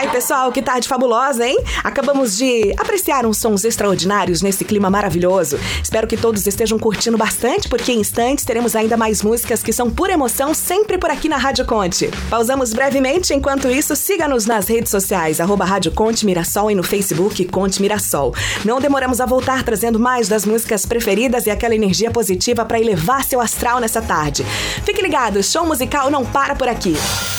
aí, pessoal, que tarde fabulosa, hein? Acabamos de apreciar uns sons extraordinários nesse clima maravilhoso. Espero que todos estejam curtindo bastante, porque em instantes teremos ainda mais músicas que são pura emoção, sempre por aqui na Rádio Conte. Pausamos brevemente, enquanto isso, siga-nos nas redes sociais, @Rádio Conte Mirassol e no Facebook Conte Mirassol. Não demoramos a voltar trazendo mais das músicas preferidas e aquela energia positiva para elevar seu astral nessa tarde. Fique ligado, show musical não para por aqui.